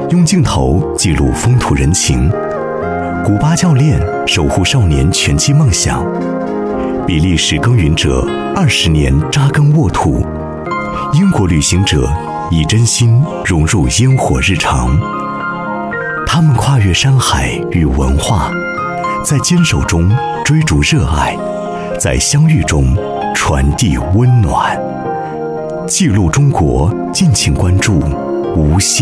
用镜头记录风土人情；古巴教练守护少年拳击梦想；比利时耕耘者20年扎根沃土；英国旅行者以真心融入烟火日常。他们跨越山海与文化，在坚守中追逐热爱，在相遇中传递温暖。记录中国，敬请关注无限。